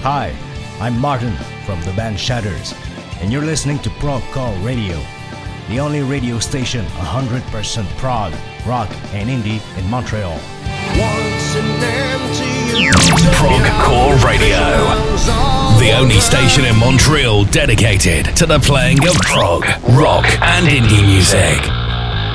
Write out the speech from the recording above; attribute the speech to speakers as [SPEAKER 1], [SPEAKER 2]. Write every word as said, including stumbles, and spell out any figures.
[SPEAKER 1] Hi, I'm Martin from the band Shatters, and you're listening to Prog Call Radio, the only radio station one hundred percent prog, rock, and indie in Montreal.
[SPEAKER 2] Prog Core Radio, the only station in Montreal dedicated to the playing of prog, rock, and indie music.